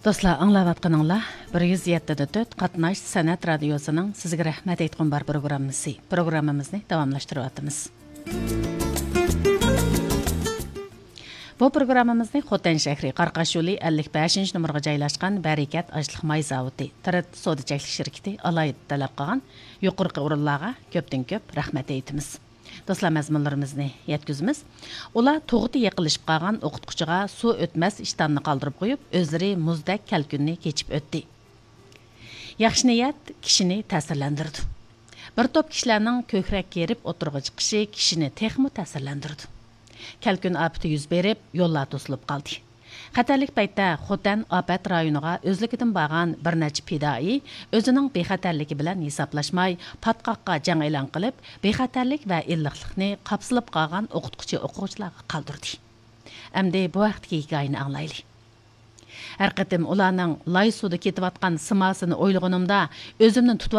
Dostlar, аңлаватқаныңла 107.4 Qatnash San'at Radiosu'nun sizge rahmet aytqan bar programımızı davamlaştırıvatımız. Bu programımızı Xotan şəhri Qarqaşuli 55 numaraga joylashgan Barakat Ajliq may zavodi Tirit sodachalik shirkati alayida talab qilgan yuqorqi o'rinlarga ko'pdan-ko'p rahmat aytamiz. Dostlar, mazmunlarimizni yetkizimiz. Ular to'g'ri yiqilishib qolgan o'qituvchiga suv o'tmas ishtanni qoldirib qo'yib, o'zlari muzdek kalkunni kechib o'tdi. Yaxshi niyat kishini ta'sirlantirdi. Bir to'p kishilarning ko'krak kerib o'tirg'i chiqishi kishini texmi ta'sirlantirdi. Kalkun afati yuz berib, yo'llar to'silib qoldi. Xatarlik paytda Xotan afat rayoniga o'zligidan borgan bir necha fidoi o'zining bexatarligi bilan hisoblashmay patqoqqa jang e'lon qilib, bexatarlik va illiqlikni qapsilib qolgan o'quvchilarga qoldirdi. Endi bu vaqtdagi hikoyani anglaylik. Har qatim ularning lay suvda ketayotgan simasini o'ylaganimda o'zimni